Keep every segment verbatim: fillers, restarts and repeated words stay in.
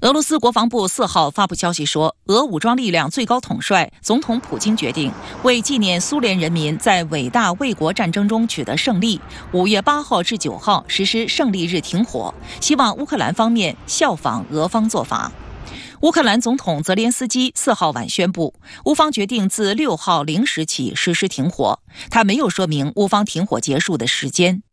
俄罗斯国防部四号发布消息说，俄武装力量最高统帅总统普京决定为纪念苏联人民在伟大卫国战争中取得胜利，五月八号至九号实施胜利日停火，希望乌克兰方面效仿俄方做法。乌克兰总统泽连斯基四号晚宣布，乌方决定自六号零时起实施停火，他没有说明乌方停火结束的时间。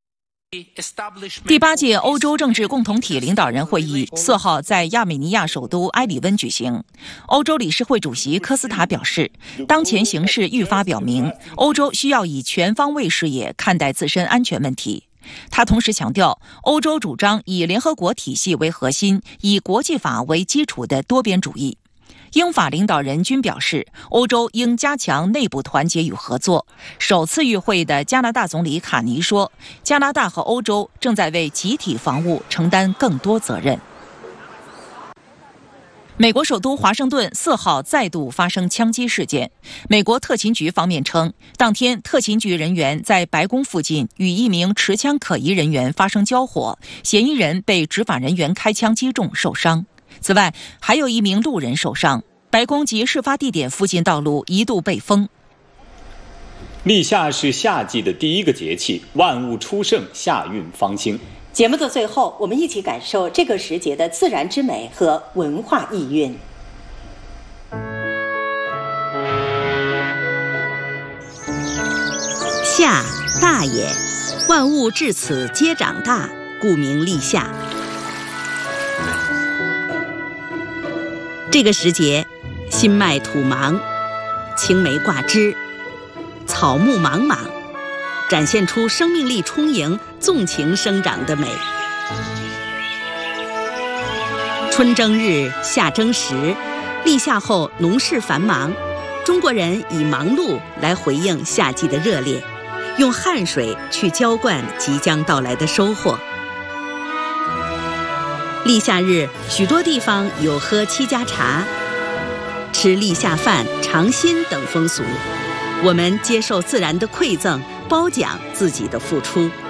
第八届欧洲政治共同体领导人会议四号在亚美尼亚首都埃里温举行。欧洲理事会主席科斯塔表示，当前形势愈发表明，欧洲需要以全方位视野看待自身安全问题。他同时强调，欧洲主张以联合国体系为核心，以国际法为基础的多边主义。英法领导人均表示，欧洲应加强内部团结与合作。首次与会的加拿大总理卡尼说，加拿大和欧洲正在为集体防务承担更多责任。美国首都华盛顿四号再度发生枪击事件。美国特勤局方面称，当天特勤局人员在白宫附近与一名持枪可疑人员发生交火，嫌疑人被执法人员开枪击中受伤。此外，还有一名路人受伤。白宫及事发地点附近道路一度被封。 立夏是夏季的第一个节气，万物初盛，夏运方兴。 节目的最后，我们一起感受这个时节的自然之美和文化意蕴。 夏，大也，万物至此皆长大，故名立夏。这个时节，新麦吐芒，青梅挂枝，草木莽莽，展现出生命力充盈、纵情生长的美。春争日，夏争时，立夏后农事繁忙，中国人以忙碌来回应夏季的热烈，用汗水去浇灌即将到来的收获。立夏日，许多地方有喝七家茶、吃立夏饭、尝新等风俗。我们接受自然的馈赠，褒奖自己的付出。